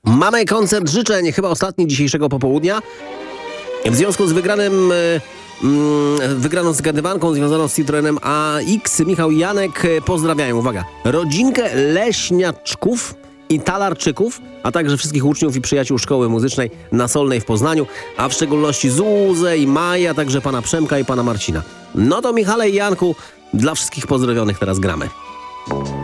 Mamy koncert życzeń, chyba ostatni dzisiejszego popołudnia. W związku z wygraną zgadywanką związaną z Citroenem AX, Michał i Janek pozdrawiają, uwaga, rodzinkę Leśniaczków i Talarczyków, a także wszystkich uczniów i przyjaciół Szkoły Muzycznej na Solnej w Poznaniu, a w szczególności Zuzę i Maję, a także pana Przemka i pana Marcina. No to Michale i Janku, dla wszystkich pozdrowionych teraz gramy.